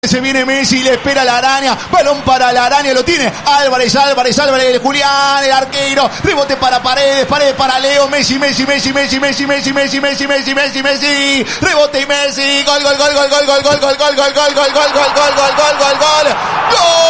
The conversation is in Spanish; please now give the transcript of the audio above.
Se viene Messi, le espera la araña, balón para la araña, lo tiene Álvarez, Julián, el arquero, rebote para Paredes para Leo, Messi, rebote y Messi, gol.